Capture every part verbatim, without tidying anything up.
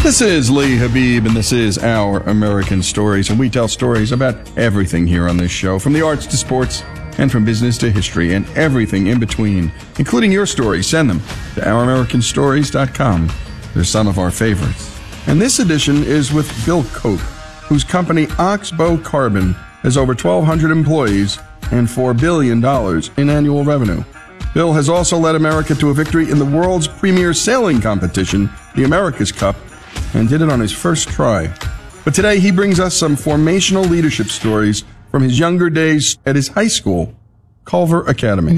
This is Lee Habib, and this is Our American Stories, and we tell stories about everything here on this show, from the arts to sports, and from business to history, and everything in between, including your stories. Send them to our american stories dot com. They're some of our favorites. And this edition is with Bill Cope, whose company Oxbow Carbon has over twelve hundred employees and four billion dollars in annual revenue. Bill has also led America to a victory in the world's premier sailing competition, the America's Cup, and did it on his first try. But today he brings us some formational leadership stories from his younger days at his high school, Culver Academy.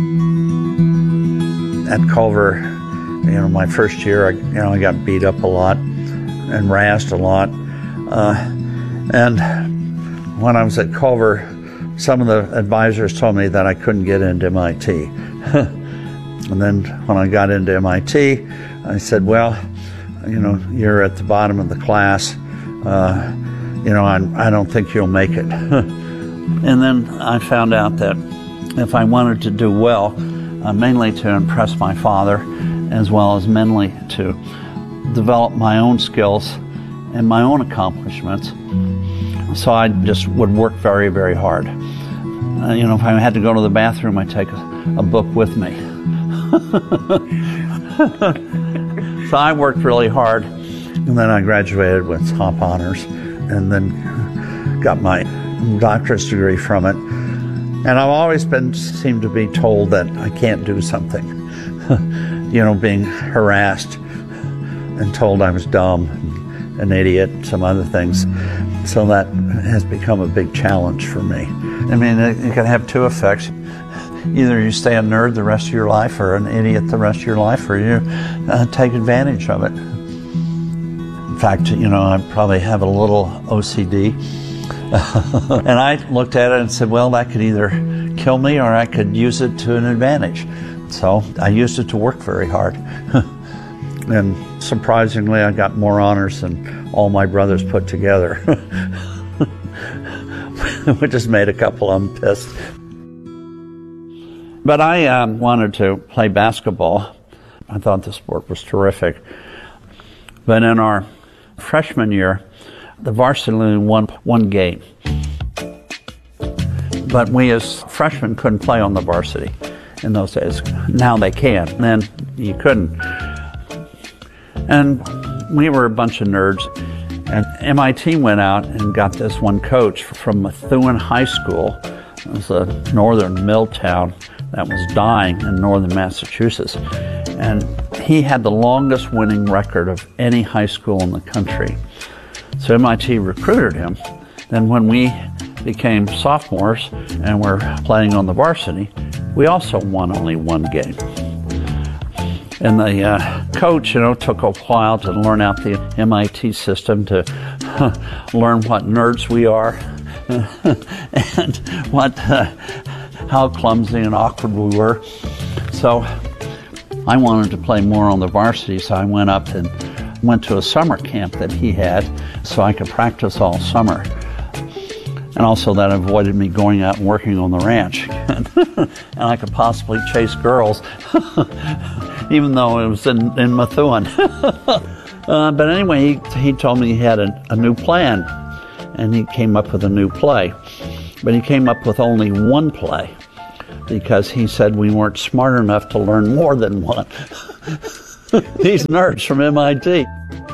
At Culver, you know, my first year, I, you know, I got beat up a lot and razzed a lot. Uh, and when I was at Culver, some of the advisors told me that I couldn't get into M I T. And then when I got into M I T, I said, well, you know, you're at the bottom of the class. Uh, you know, I, I don't think you'll make it. And then I found out that if I wanted to do well, uh, mainly to impress my father, as well as mentally to develop my own skills and my own accomplishments. So I just would work very, very hard. Uh, you know, if I had to go to the bathroom, I'd take a, a book with me. So I worked really hard. And then I graduated with top honors and then got my doctorate degree from it. And I've always been seemed to be told that I can't do something. You know, being harassed and told I was dumb, an idiot, some other things. So that has become a big challenge for me. I mean, it, it can have two effects. Either you stay a nerd the rest of your life or an idiot the rest of your life, or you uh, take advantage of it. In fact, you know, I probably have a little O C D. And I looked at it and said, well, that could either kill me or I could use it to an advantage. So I used it to work very hard. And surprisingly, I got more honors than all my brothers put together. We just made a couple of them pissed. But I um, wanted to play basketball. I thought the sport was terrific. But in our freshman year, the varsity won one game. But we as freshmen couldn't play on the varsity in those days. Now they can, then you couldn't. And we were a bunch of nerds. And M I T went out and got this one coach from Methuen High School. It was a northern mill town that was dying in northern Massachusetts. And he had the longest winning record of any high school in the country. So M I T recruited him. Then when we became sophomores and were playing on the varsity, we also won only one game. And the uh, coach, you know, took a while to learn out the M I T system, to learn what nerds we are and what, uh, how clumsy and awkward we were. So I wanted to play more on the varsity, so I went up and went to a summer camp that he had so I could practice all summer. And also that avoided me going out and working on the ranch. And I could possibly chase girls, even though it was in, in Methuen. uh, but anyway, he, he told me he had a, a new plan, and he came up with a new play. But he came up with only one play, because he said we weren't smart enough to learn more than one. These nerds from M I T.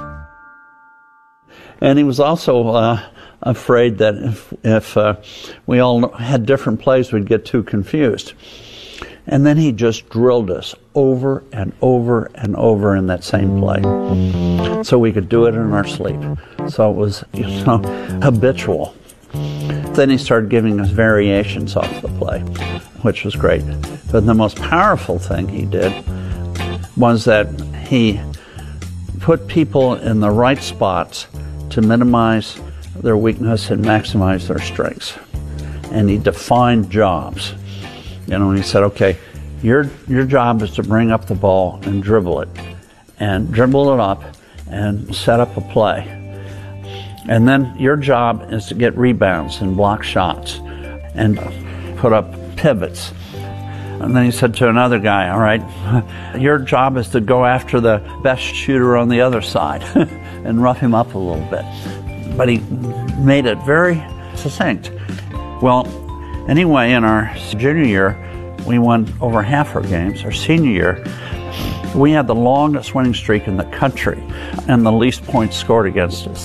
And he was also uh, afraid that if, if uh, we all had different plays, we'd get too confused. And then he just drilled us over and over and over in that same play, so we could do it in our sleep. So it was, you know, habitual. Then he started giving us variations off the play, which was great. But the most powerful thing he did was that he put people in the right spots to minimize their weakness and maximize their strengths. And he defined jobs. You know, and he said, okay, your your job is to bring up the ball and dribble it, and dribble it up and set up a play. And then your job is to get rebounds and block shots and put up pivots. And then he said to another guy, all right, your job is to go after the best shooter on the other side and rough him up a little bit. But he made it very succinct. Well, anyway, in our junior year, we won over half our games. Our senior year, we had the longest winning streak in the country and the least points scored against us.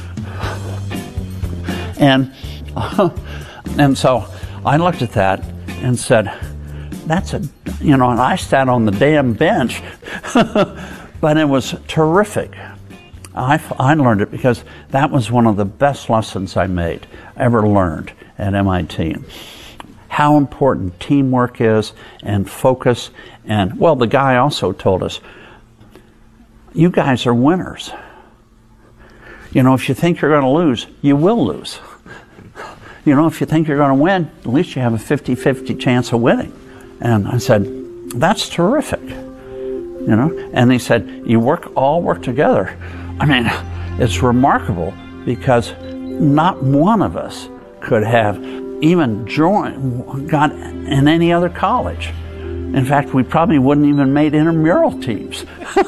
And, and so I looked at that and said, that's a, you know, and I sat on the damn bench, but it was terrific. I, I learned it because that was one of the best lessons I made, ever learned at M I T. How important teamwork is and focus. And, well, the guy also told us, you guys are winners. You know, if you think you're going to lose, you will lose. You know, if you think you're going to win, at least you have a fifty-fifty chance of winning. And I said, that's terrific. You know, and he said, you work, all work together. I mean, it's remarkable because not one of us could have even joined, got in any other college. In fact, we probably wouldn't even made intramural teams.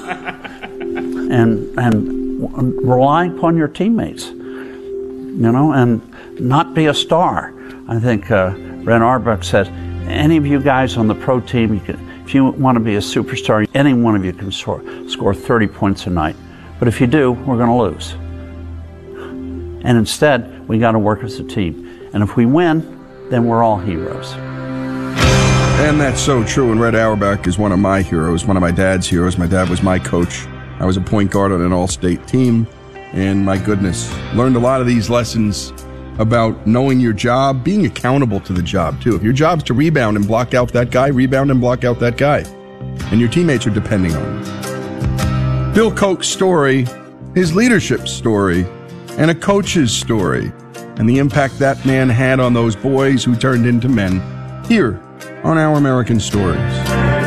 and and relying upon your teammates, you know, and not be a star. I think uh, Ren Auerbach says, any of you guys on the pro team, you can, if you want to be a superstar, any one of you can score, score thirty points a night. But if you do, we're going to lose. And instead, we got to work as a team. And if we win, then we're all heroes. And that's so true. And Red Auerbach is one of my heroes, one of my dad's heroes. My dad was my coach. I was a point guard on an all-state team. And my goodness, learned a lot of these lessons about knowing your job, being accountable to the job, too. If your job's to rebound and block out that guy, rebound and block out that guy. And your teammates are depending on you. Bill Koch's story, his leadership story, and a coach's story, and the impact that man had on those boys who turned into men, here on Our American Stories.